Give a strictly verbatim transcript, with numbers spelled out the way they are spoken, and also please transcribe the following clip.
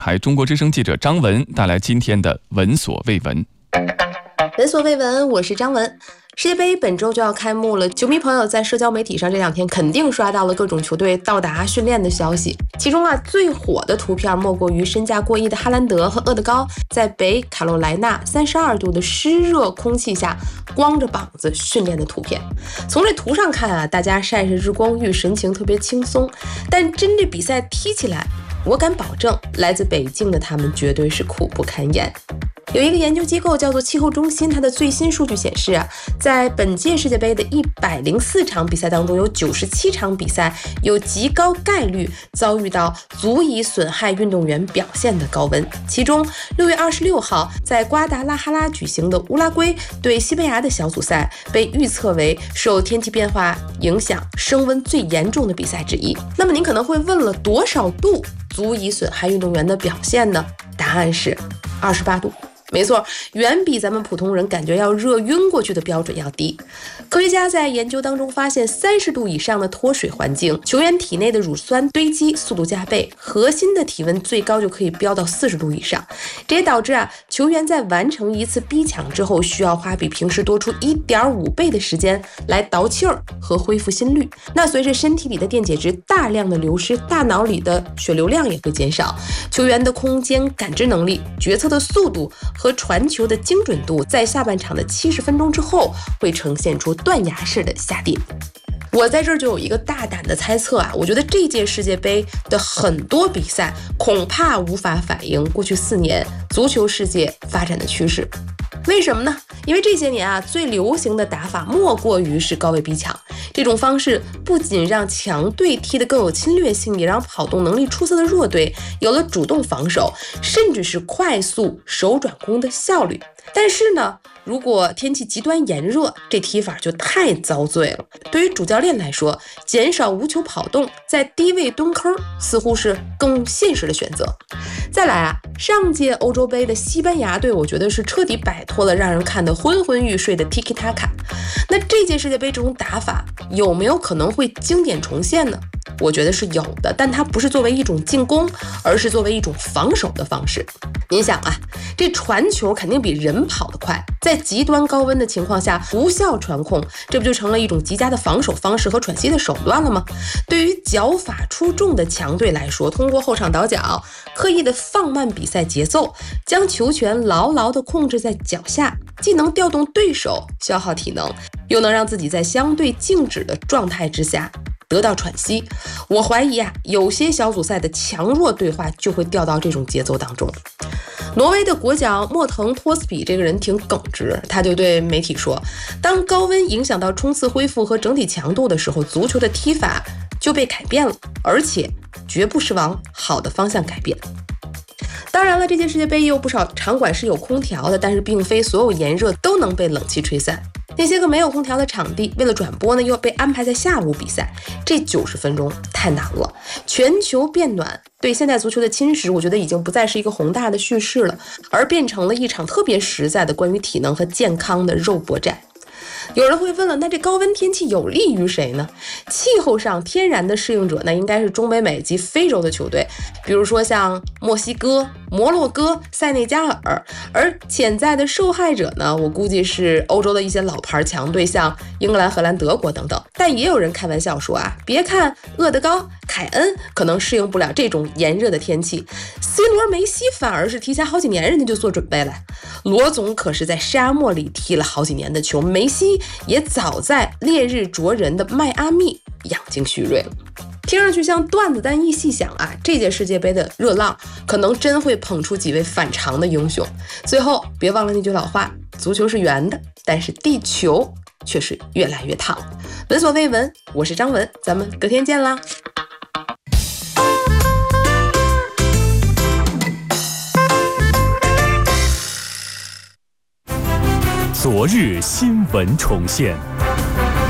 还中国之声记者张文带来今天的闻所未闻。 闻所未闻，我是张文。世界杯本周就要开幕了，球迷朋友在社交媒体上这两天肯定刷到了各种球队到达训练的消息。其中啊，最火的图片莫过于身价过亿的哈兰德和厄德高在北卡罗来纳三十二度的湿热空气下光着膀子训练的图片。从这图上看啊，大家晒着日光浴，神情特别轻松，但真这比赛踢起来，我敢保证，来自北京的他们绝对是苦不堪言。有一个研究机构叫做气候中心，它的最新数据显示啊，在本届世界杯的一百零四场比赛当中，有九十七场比赛有极高概率遭遇到足以损害运动员表现的高温。其中六月二十六号在瓜达拉哈拉举行的乌拉圭对西班牙的小组赛被预测为受天气变化影响升温最严重的比赛之一。那么您可能会问了，多少度足以损害运动员的表现呢？答案是二十八度。没错，远比咱们普通人感觉要热晕过去的标准要低。科学家在研究当中发现，三十度以上的脱水环境，球员体内的乳酸堆积速度加倍，核心的体温最高就可以飙到四十度以上。这也导致啊，球员在完成一次逼抢之后，需要花比平时多出 一点五倍的时间来倒气儿和恢复心率。那随着身体里的电解质大量的流失，大脑里的血流量也会减少，球员的空间感知能力、决策的速度和传球的精准度在下半场的七十分钟之后会呈现出断崖式的下跌。我在这儿就有一个大胆的猜测啊，我觉得这届世界杯的很多比赛恐怕无法反映过去四年足球世界发展的趋势。为什么呢？因为这些年啊，最流行的打法莫过于是高位逼抢。这种方式不仅让强队踢得更有侵略性，也让跑动能力出色的弱队有了主动防守，甚至是快速手转攻的效率。但是呢，如果天气极端炎热，这踢法就太遭罪了。对于主教练来说，减少无球跑动，在低位蹲坑似乎是更现实的选择。再来啊，上届欧洲杯的西班牙队，我觉得是彻底摆脱了让人看得昏昏欲睡的 Tiki Taka。那这届世界杯这种打法有没有可能会经典重现呢？我觉得是有的，但它不是作为一种进攻，而是作为一种防守的方式。您想啊，这传球肯定比人跑得快，在极端高温的情况下无效传控，这不就成了一种极佳的防守方式和喘息的手段了吗？对于脚法出众的强队来说，通过后场倒脚，刻意的放慢比赛节奏，将球权牢牢地控制在脚下，既能调动对手消耗体能，又能让自己在相对静止的状态之下得到喘息。我怀疑啊，有些小组赛的强弱对话就会掉到这种节奏当中。挪威的国脚莫腾托斯比这个人挺耿直，他就对媒体说，当高温影响到冲刺恢复和整体强度的时候，足球的踢法就被改变了，而且绝不是往好的方向改变。当然了，这届世界杯也有不少场馆是有空调的，但是并非所有炎热都能被冷气吹散。那些个没有空调的场地，为了转播呢，又被安排在下午比赛，这九十分钟太难了。全球变暖对现代足球的侵蚀，我觉得已经不再是一个宏大的叙事了，而变成了一场特别实在的关于体能和健康的肉搏战。有人会问了，那这高温天气有利于谁呢？气候上天然的适应者那应该是中北美及非洲的球队，比如说像墨西哥、摩洛哥、塞内加尔。而潜在的受害者呢，我估计是欧洲的一些老牌强队，像英格兰、荷兰、德国等等。但也有人开玩笑说啊，别看厄德高、凯恩可能适应不了这种炎热的天气， C 罗、梅西反而是提前好几年人家就做准备了。罗总可是在沙漠里踢了好几年的球，梅西也早在烈日灼人的迈阿密养精蓄锐了。听上去像段子，但一细想啊，这届世界杯的热浪可能真会捧出几位反常的英雄。最后别忘了那句老话，足球是圆的，但是地球却是越来越烫。闻所未闻，我是张文，咱们隔天见啦。 昨日新闻重现。